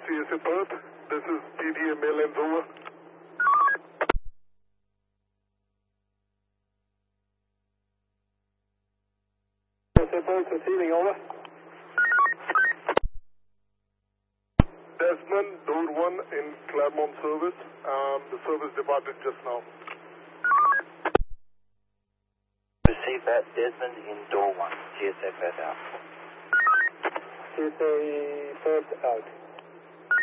CSA Perth. This is DDA mainland over. CSA Perth receiving over. Desmond, door 1 in Claremont service. The service departed just now. Receive that, Desmond in door 1. CSA Perth out. CSA Perth out.